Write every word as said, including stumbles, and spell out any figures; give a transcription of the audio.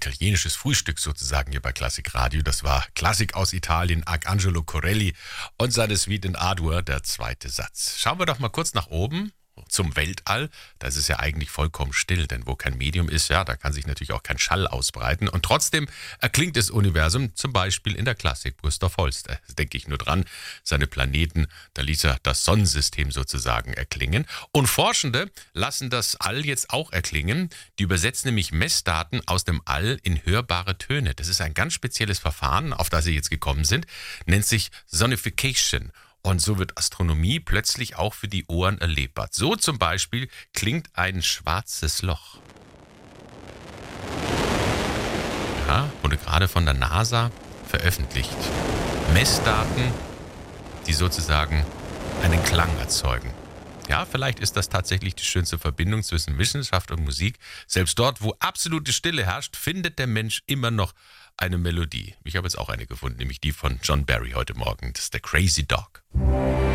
italienisches Frühstück sozusagen hier bei Klassik Radio. Das war Klassik aus Italien, Arcangelo Corelli und seine Suite in A-Dur, der zweite Satz. Schauen wir doch mal kurz nach oben zum Weltall. Da ist es ja eigentlich vollkommen still, denn wo kein Medium ist, ja, da kann sich natürlich auch kein Schall ausbreiten. Und trotzdem erklingt das Universum zum Beispiel in der Klassik. Gustav Holst, da denke ich nur dran, seine Planeten, da ließ er das Sonnensystem sozusagen erklingen. Und Forschende lassen das All jetzt auch erklingen. Die übersetzen nämlich Messdaten aus dem All in hörbare Töne. Das ist ein ganz spezielles Verfahren, auf das sie jetzt gekommen sind, nennt sich Sonification. Und so wird Astronomie plötzlich auch für die Ohren erlebbar. So zum Beispiel klingt ein schwarzes Loch. Ja, wurde gerade von der NASA veröffentlicht. Messdaten, die sozusagen einen Klang erzeugen. Ja, vielleicht ist das tatsächlich die schönste Verbindung zwischen Wissenschaft und Musik. Selbst dort, wo absolute Stille herrscht, findet der Mensch immer noch eine Melodie. Ich habe jetzt auch eine gefunden, nämlich die von John Barry heute Morgen. Das ist der Crazy Dog.